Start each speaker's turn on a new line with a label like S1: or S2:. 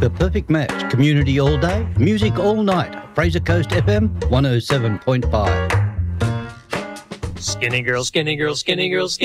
S1: The perfect match. Community all day, music all night. Fraser Coast FM 107.5.
S2: Skinny girl, skinny girl, skinny girl, skinny